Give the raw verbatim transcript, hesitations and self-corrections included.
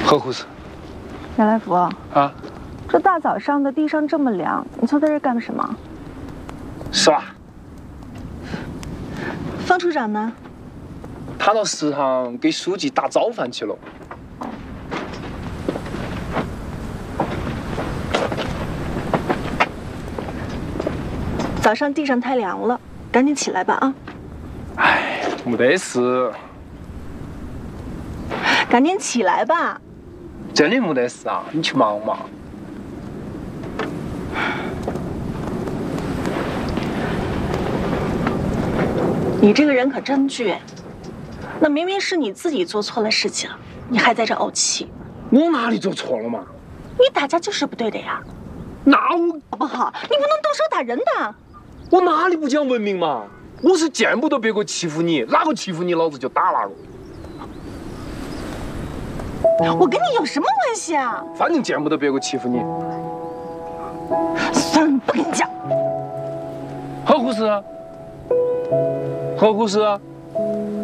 何护士， 杨来福啊， 这大早上的地上这么凉，你坐在这儿干什么？ 是吧？ 方处长呢？ 他到食堂给书记打早饭去了。 早上地上太凉了，赶紧起来吧啊！ 哎，没得事， 赶紧起来吧！ 真的没得事啊，你去忙嘛。 你这个人可真倔，那明明是你自己做错了事情，你还在这怄气。 我哪里做错了嘛？ 你打架就是不对的呀， 那我好不好？你不能动手打人的。 我哪里不讲文明嘛？我是见不得别个欺负你，哪个欺负你，老子就打哪个。 我跟你有什么关系啊？ 反正见不得别个欺负你。 算了，不跟你讲。 何护士，何护士。